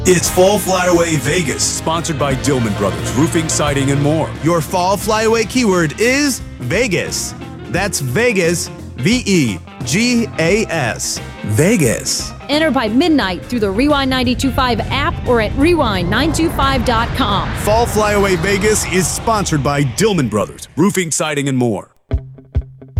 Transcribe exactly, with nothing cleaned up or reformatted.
It's Fall Flyaway Vegas, sponsored by Dillman Brothers Roofing, Siding, and more. Your Fall Flyaway keyword is Vegas. That's Vegas, V E G A S. Vegas. Enter by midnight through the Rewind nine two five app or at rewind nine two five dot com. Fall Flyaway Vegas is sponsored by Dillman Brothers Roofing, Siding, and more.